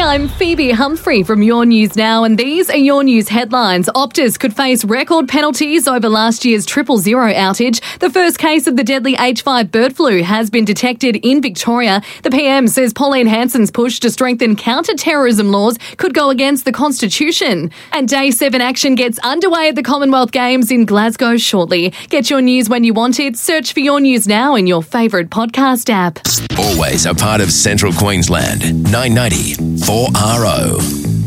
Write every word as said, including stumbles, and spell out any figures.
I'm Phoebe Humphrey from Your News Now, and these are Your News headlines. Optus could face record penalties over last year's triple zero outage. The first case of the deadly H five bird flu has been detected in Victoria. The P M says Pauline Hanson's push to strengthen counter-terrorism laws could go against the Constitution. And Day seven action gets underway at the Commonwealth Games in Glasgow shortly. Get your news when you want it. Search for Your News Now in your favourite podcast app. Always a part of Central Queensland. nine ninety four R O.